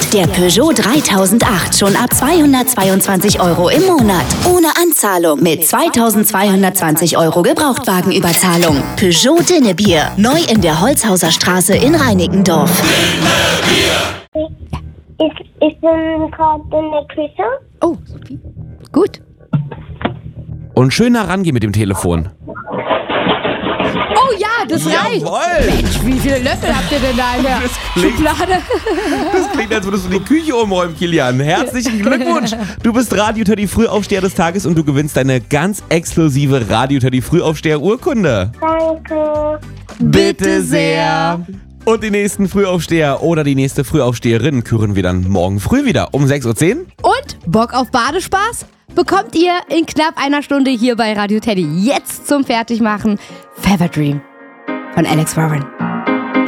Der Peugeot 3008 schon ab 222 € im Monat. Ohne Anzahlung mit 2220 € Gebrauchtwagenüberzahlung. Peugeot Dinnebier. Neu in der Holzhauser Straße in Reinickendorf. Ich bin gerade in der Küche. Oh, Sophie. Gut. Und schön nah rangehen mit dem Telefon. Oh ja, das reicht. Jawohl. Mensch, wie viele Löffel habt ihr denn da in der Schublade? Das klingt, als würdest du die Küche umräumen, Kilian. Herzlichen Glückwunsch. Du bist Radio Teddy Frühaufsteher des Tages und du gewinnst deine ganz exklusive Radio Teddy Frühaufsteher-Urkunde. Danke. Bitte sehr. Und die nächsten Frühaufsteher oder die nächste Frühaufsteherin küren wir dann morgen früh wieder um 6:10 Uhr. Und Bock auf Badespaß? Bekommt ihr in knapp einer Stunde hier bei Radio Teddy. Jetzt zum Fertigmachen Fever Dream von Alex Warren.